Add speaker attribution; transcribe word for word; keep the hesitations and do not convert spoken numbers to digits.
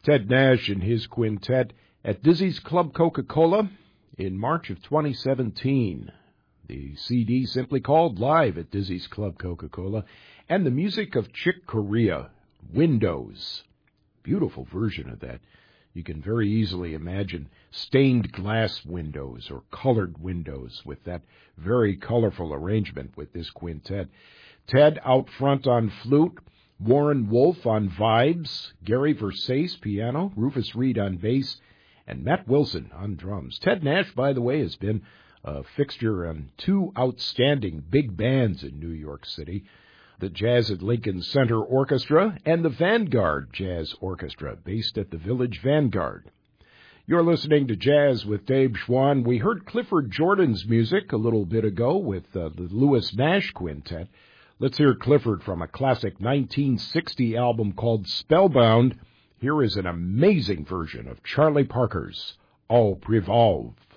Speaker 1: Ted Nash and his quintet at Dizzy's Club Coca-Cola in March of twenty seventeen. The C D simply called Live at Dizzy's Club Coca-Cola, and the music of Chick Corea, Windows. Beautiful version of that. You can very easily imagine stained glass windows or colored windows with that very colorful arrangement with this quintet. Ted out front on flute, Warren Wolf on vibes, Gary Versace piano, Rufus Reed on bass, and Matt Wilson on drums. Ted Nash, by the way, has been a fixture on two outstanding big bands in New York City, the Jazz at Lincoln Center Orchestra and the Vanguard Jazz Orchestra, based at the Village Vanguard. You're listening to Jazz with Dave Schwann. We heard Clifford Jordan's music a little bit ago with uh, the Lewis Nash Quintet. Let's hear Clifford from a classic nineteen sixty album called Spellbound. Here is an amazing version of Charlie Parker's Au Revolve.